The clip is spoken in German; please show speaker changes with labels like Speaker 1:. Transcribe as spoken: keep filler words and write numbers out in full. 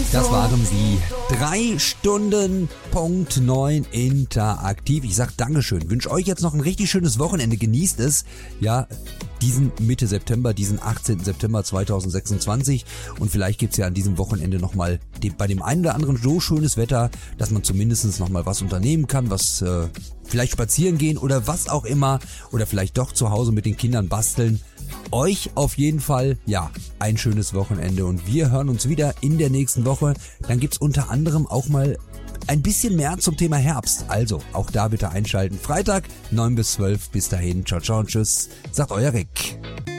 Speaker 1: Das waren sie. Drei Stunden Punkt neun interaktiv. Ich sag Dankeschön. Wünsche euch jetzt noch ein richtig schönes Wochenende. Genießt es. Ja, diesen Mitte September, diesen achtzehnten September zweitausendsechsundzwanzig. Und vielleicht gibt's ja an diesem Wochenende nochmal bei dem einen oder anderen so schönes Wetter, dass man zumindest nochmal was unternehmen kann, was äh, vielleicht spazieren gehen oder was auch immer. Oder vielleicht doch zu Hause mit den Kindern basteln. Euch auf jeden Fall, ja, ein schönes Wochenende und wir hören uns wieder in der nächsten Woche. Dann gibt's unter anderem auch mal ein bisschen mehr zum Thema Herbst. Also, auch da bitte einschalten. Freitag, neun bis zwölf. Bis dahin. Ciao, ciao und tschüss. Sagt euer Rick.